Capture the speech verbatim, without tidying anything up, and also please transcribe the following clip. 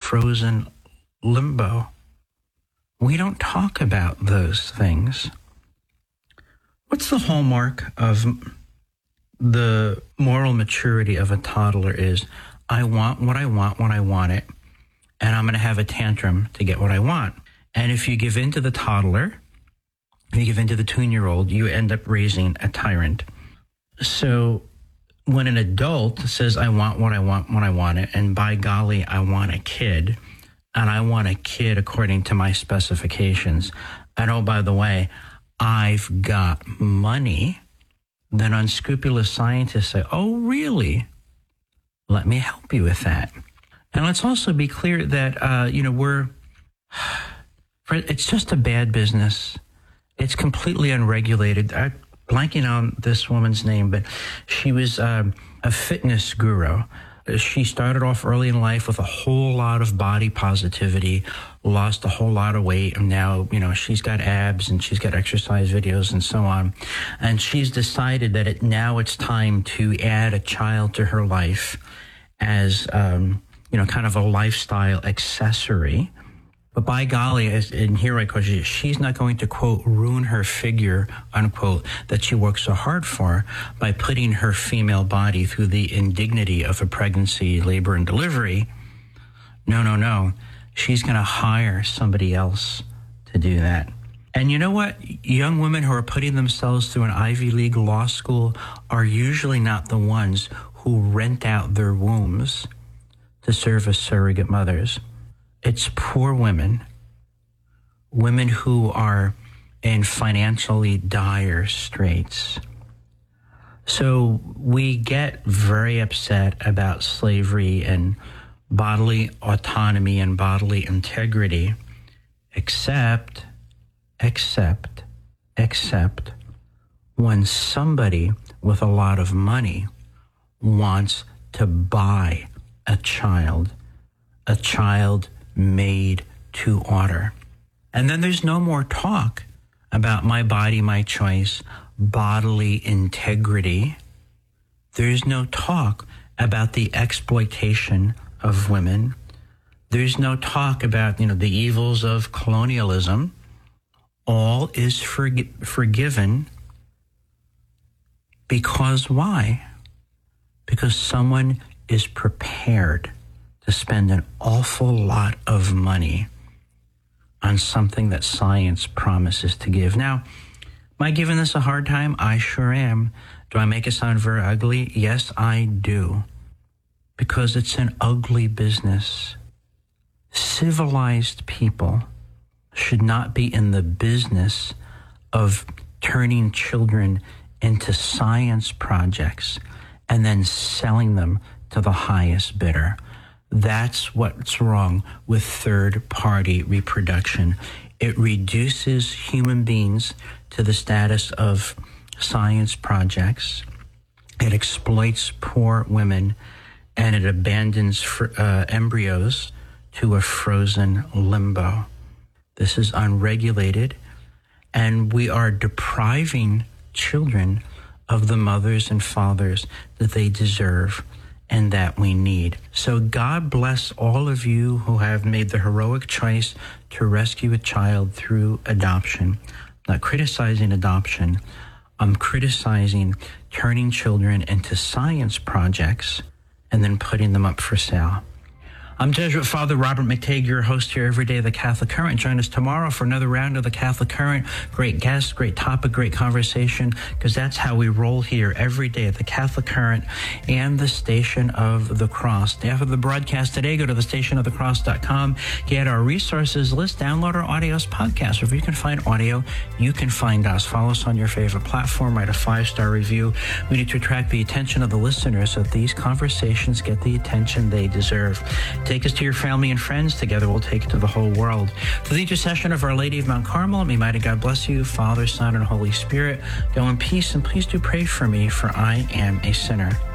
frozen limbo. We don't talk about those things. What's the hallmark of the moral maturity of a toddler is, I want what I want when I want it, and I'm going to have a tantrum to get what I want. And if you give in to the toddler, if you give in to the two-year-old, you end up raising a tyrant. So when an adult says, I want what I want when I want it, and by golly, I want a kid, and I want a kid according to my specifications, and oh, by the way, I've got money, then unscrupulous scientists say, oh, really? Let me help you with that. And let's also be clear that, uh, you know, we're, it's just a bad business. It's completely unregulated. I'm blanking on this woman's name, but she was um, a fitness guru. She started off early in life with a whole lot of body positivity, lost a whole lot of weight, and now, you know, she's got abs and she's got exercise videos and so on. And she's decided that it, now it's time to add a child to her life as, um, you know, kind of a lifestyle accessory. But by golly, as, and here I quote, she's not going to, quote, ruin her figure, unquote, that she worked so hard for by putting her female body through the indignity of a pregnancy, labor, and delivery. No, no, no. She's going to hire somebody else to do that. And you know what? Young women who are putting themselves through an Ivy League law school are usually not the ones who rent out their wombs to serve as surrogate mothers. It's poor women, women who are in financially dire straits. So we get very upset about slavery and bodily autonomy and bodily integrity, except, except, except when somebody with a lot of money wants to buy a child, a child made to order. And then there's no more talk about my body, my choice, bodily integrity. There's no talk about the exploitation of women. There's no talk about, you know, the evils of colonialism. All is forg- forgiven because why? Because someone is prepared to spend an awful lot of money on something that science promises to give. Now, am I giving this a hard time? I sure am. Do I make it sound very ugly? Yes, I do. Because it's an ugly business. Civilized people should not be in the business of turning children into science projects and then selling them to the highest bidder. That's what's wrong with third-party reproduction. It reduces human beings to the status of science projects. It exploits poor women, and it abandons fr- uh, embryos to a frozen limbo. This is unregulated, and we are depriving children of the mothers and fathers that they deserve and that we need. So God bless all of you who have made the heroic choice to rescue a child through adoption. I'm not criticizing adoption. I'm criticizing turning children into science projects and then putting them up for sale. I'm Jesuit Father Robert McTague, your host here every day of the Catholic Current. Join us tomorrow for another round of the Catholic Current. Great guests, great topic, great conversation, because that's how we roll here every day at the Catholic Current and the Station of the Cross. After the broadcast today, go to the station of the cross dot com, get our resources list, download our audios podcast. If you can find audio, you can find us. Follow us on your favorite platform, write a five-star review. We need to attract the attention of the listeners so that these conversations get the attention they deserve. Take us to your family and friends. Together we'll take it to the whole world. For the intercession of Our Lady of Mount Carmel, may mighty God bless you, Father, Son, and Holy Spirit. Go in peace, and please do pray for me, for I am a sinner.